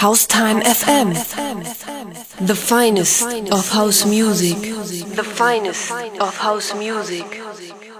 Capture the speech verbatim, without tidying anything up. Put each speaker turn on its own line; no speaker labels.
House-Time F M. The finest of house music. The finest of house music.